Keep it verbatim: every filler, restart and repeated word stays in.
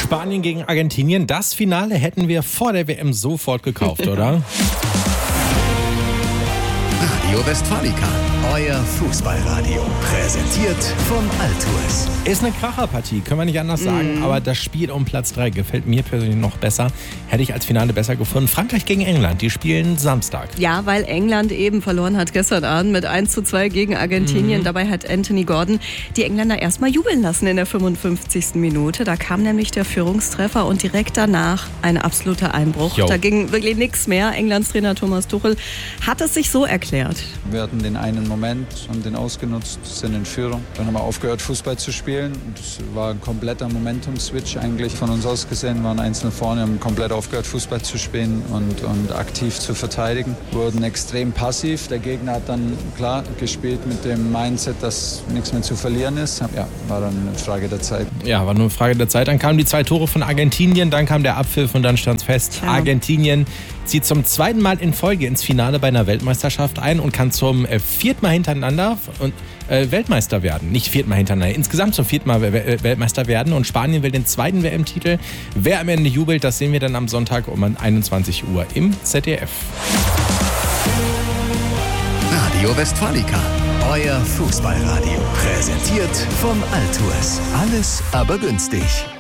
Spanien gegen Argentinien. Das Finale hätten wir vor der W M sofort gekauft, oder? Radio Westfalica, euer Fußballradio. Präsentiert von Altues. Ist eine Kracherpartie, können wir nicht anders sagen. Mm. Aber das Spiel um Platz drei gefällt mir persönlich noch besser. Hätte ich als Finale besser gefunden. Frankreich gegen England, die spielen Samstag. Ja, weil England eben verloren hat gestern Abend mit eins zu zwei gegen Argentinien. Mm. Dabei hat Anthony Gordon die Engländer erstmal jubeln lassen in der fünfundfünfzigsten Minute. Da kam nämlich der Führungstreffer und direkt danach ein absoluter Einbruch. Jo. Da ging wirklich nichts mehr. Englands Trainer Thomas Tuchel hat es sich so erklärt. Wir hatten den einen Moment, haben den ausgenutzt, sind in Führung. Dann haben wir aufgehört, Fußball zu spielen. Das war ein kompletter Momentum-Switch eigentlich von uns aus gesehen. Wir waren einzeln vorne, haben komplett aufgehört, Fußball zu spielen und, und aktiv zu verteidigen. Wir wurden extrem passiv. Der Gegner hat dann, klar, gespielt mit dem Mindset, dass nichts mehr zu verlieren ist. Ja, war dann eine Frage der Zeit. Ja, war nur eine Frage der Zeit. Dann kamen die zwei Tore von Argentinien, dann kam der Abpfiff und dann stand es fest. Ja. Argentinien zieht zum zweiten Mal in Folge ins Finale bei einer Weltmeisterschaft ein und kann zum äh, vierten Mal hintereinander und, äh, Weltmeister werden. Nicht vierten Mal hintereinander, insgesamt zum vierten Mal w- Weltmeister werden. Und Spanien will den zweiten W M-Titel. Wer am Ende jubelt, das sehen wir dann am Sonntag um einundzwanzig Uhr im Z D F. Radio Westfalica, euer Fußballradio. Präsentiert von Altues. Alles aber günstig.